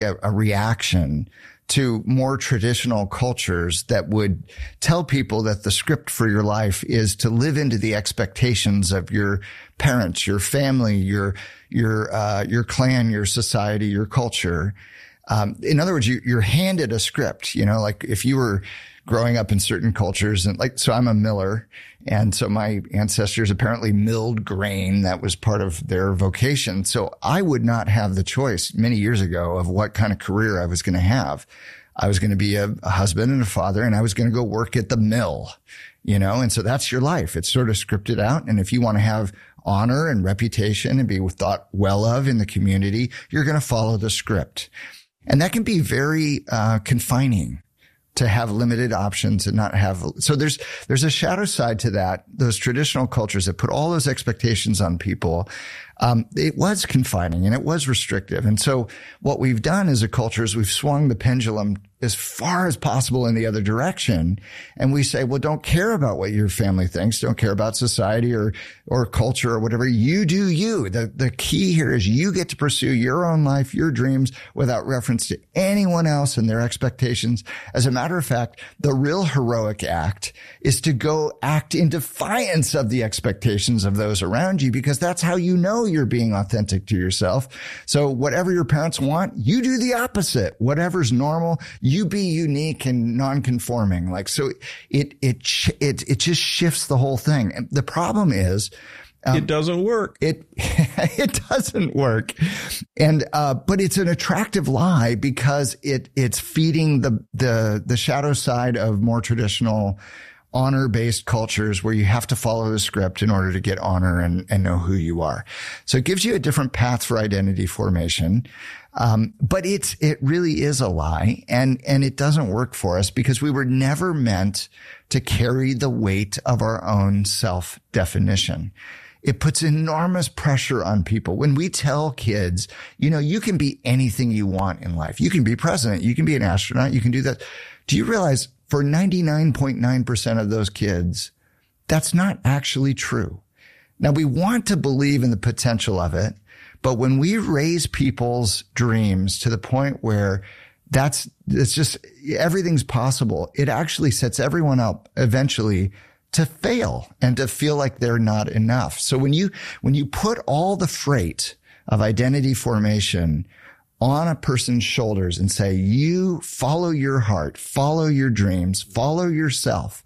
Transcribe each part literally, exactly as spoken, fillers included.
a, a reaction to more traditional cultures that would tell people that the script for your life is to live into the expectations of your parents, your family, your, your, uh, your clan, your society, your culture. Um, in other words, you, you're handed a script, you know, like if you were growing up in certain cultures and like, so I'm a miller. And so my ancestors apparently milled grain. That was part of their vocation. So I would not have the choice many years ago of what kind of career I was going to have. I was going to be a, a husband and a father, and I was going to go work at the mill, you know, and so that's your life. It's sort of scripted out. And if you want to have honor and reputation and be thought well of in the community, you're going to follow the script. And that can be very uh, confining, to have limited options and not have. So there's, there's a shadow side to that. Those traditional cultures that put all those expectations on people. Um, it was confining and it was restrictive. And so what we've done as a culture is we've swung the pendulum as far as possible in the other direction. And we say, well, don't care about what your family thinks. Don't care about society or, or culture or whatever. You do you. The, the key here is you get to pursue your own life, your dreams without reference to anyone else and their expectations. As a matter of fact, the real heroic act is to go act in defiance of the expectations of those around you, because that's how you know you're being authentic to yourself. So whatever your parents want, you do the opposite. Whatever's normal, you be unique and non-conforming. Like, so it, it, it, it just shifts the whole thing. And the problem is, um, it doesn't work. It, it doesn't work. And, uh, but it's an attractive lie because it, it's feeding the, the, the shadow side of more traditional honor-based cultures where you have to follow the script in order to get honor and, and know who you are. So it gives you a different path for identity formation. Um, but it's, it really is a lie, and, and it doesn't work for us because we were never meant to carry the weight of our own self-definition. It puts enormous pressure on people. When we tell kids, you know, you can be anything you want in life. You can be president. You can be an astronaut. You can do that. Do you realize for ninety-nine point nine percent of those kids, that's not actually true? Now, we want to believe in the potential of it, but when we raise people's dreams to the point where that's, it's just, everything's possible, it actually sets everyone up eventually to fail and to feel like they're not enough. So when you, when you put all the freight of identity formation on a person's shoulders and say, you follow your heart, follow your dreams, follow yourself,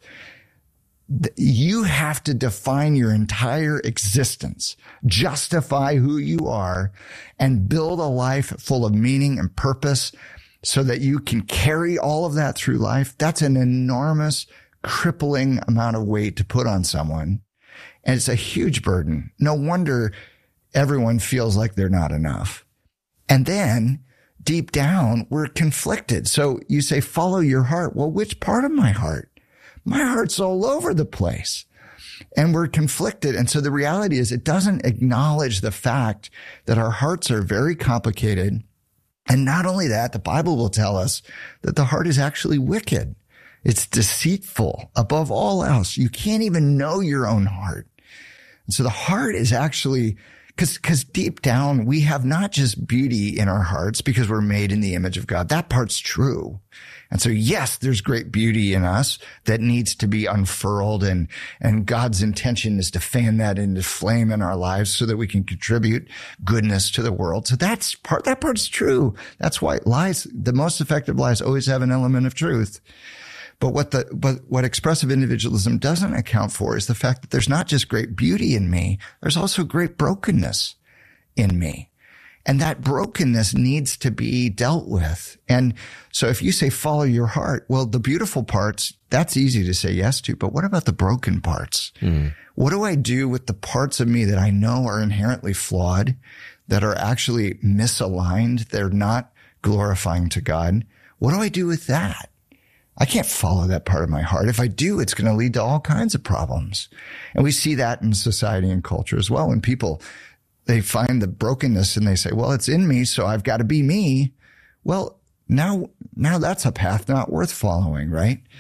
you have to define your entire existence, justify who you are, and build a life full of meaning and purpose so that you can carry all of that through life. That's an enormous, crippling amount of weight to put on someone. And it's a huge burden. No wonder everyone feels like they're not enough. And then deep down, we're conflicted. So you say, follow your heart. Well, which part of my heart? My heart's all over the place. And we're conflicted. And so the reality is it doesn't acknowledge the fact that our hearts are very complicated. And not only that, the Bible will tell us that the heart is actually wicked. It's deceitful above all else. You can't even know your own heart. And so the heart is actually, cause, cause deep down, we have not just beauty in our hearts because we're made in the image of God. That part's true. And so, yes, there's great beauty in us that needs to be unfurled, and, and God's intention is to fan that into flame in our lives so that we can contribute goodness to the world. So that's part, that part's true. That's why lies, the most effective lies always have an element of truth. But what the, but what expressive individualism doesn't account for is the fact that there's not just great beauty in me, there's also great brokenness in me. And that brokenness needs to be dealt with. And so if you say follow your heart, well, the beautiful parts, that's easy to say yes to. But what about the broken parts? Mm. What do I do with the parts of me that I know are inherently flawed, that are actually misaligned? They're not glorifying to God. What do I do with that? I can't follow that part of my heart. If I do, it's going to lead to all kinds of problems. And we see that in society and culture as well. When people, they find the brokenness and they say, well, it's in me, so I've got to be me. Well, now, now that's a path not worth following, right?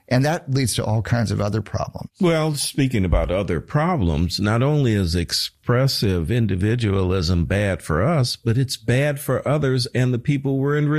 And that leads to all kinds of other problems. Well, speaking about other problems, not only is expressive individualism bad for us, but it's bad for others and the people we're in